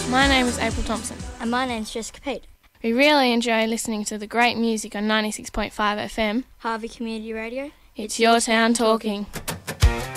My name is April Thompson. And my name's Jessica Pete. We really enjoy listening to the great music on 96.5 FM. Harvey Community Radio. It's your town talking.